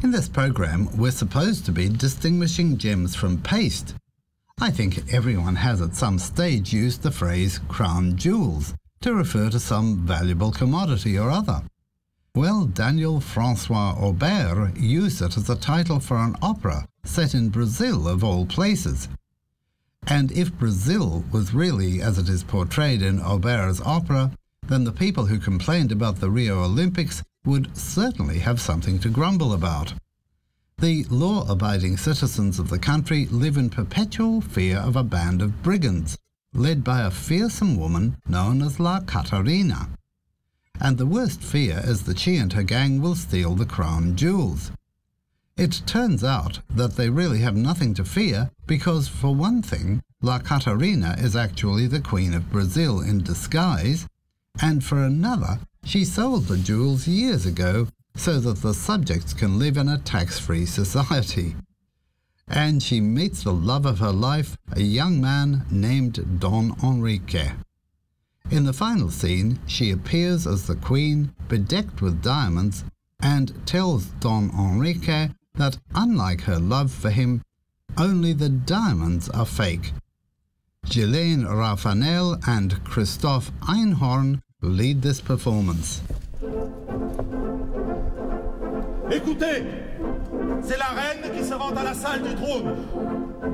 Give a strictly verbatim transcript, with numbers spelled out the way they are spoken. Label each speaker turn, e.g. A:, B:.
A: In this program, we're supposed to be distinguishing gems from paste. I think everyone has at some stage used the phrase crown jewels to refer to some valuable commodity or other. Well, Daniel Francois Aubert used it as a title for an opera set in Brazil of all places. And if Brazil was really as it is portrayed in Aubert's opera, then the people who complained about the Rio Olympics would certainly have something to grumble about. The law-abiding citizens of the country live in perpetual fear of a band of brigands, led by a fearsome woman known as La Catarina. And the worst fear is that she and her gang will steal the crown jewels. It turns out that they really have nothing to fear because, for one thing, La Catarina is actually the Queen of Brazil in disguise, and for another, she sold the jewels years ago so that the subjects can live in a tax-free society. And she meets the love of her life, a young man named Don Henrique. In the final scene, she appears as the Queen, bedecked with diamonds, and tells Don Henrique that, unlike her love for him, only the diamonds are fake. Ghislaine Raffanel and Christophe Einhorn lead this performance.
B: Écoutez, c'est la reine qui se rend à la salle du trône.